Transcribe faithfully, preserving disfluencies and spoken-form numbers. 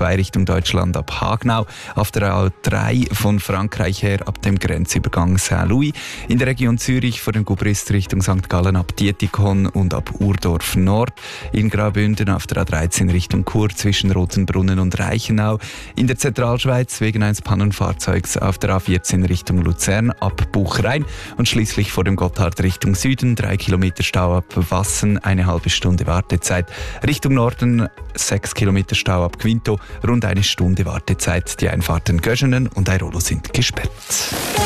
zwei Richtung Deutschland ab Hagenau, auf der A drei von Frankreich her ab dem Grenzübergang Saint-Louis, in der Region Zürich vor dem Gubrist Richtung Sankt Gallen ab Dietikon und ab Urdorf Nord, in Graubünden auf der A dreizehn Richtung Chur zwischen Rotenbrunnen und Reichenau, in der Zentralschweiz wegen eines Pannenfahrzeugs auf der A vierzehn Richtung Luzern ab Buchrein und schließlich vor dem Gotthard Richtung Süden drei Kilometer Stau ab Wassen, eine halbe Stunde Wartezeit. Richtung Norden sechs Kilometer Stau ab Quinto, rund eine Stunde Wartezeit. Die Einfahrten Göschenen und Airolo sind gesperrt.